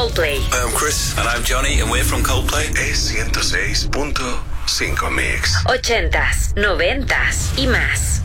Coldplay. I'm Chris. And I'm Johnny, and we're from Coldplay. Es 106.5 Mix. 80s, 90s y más.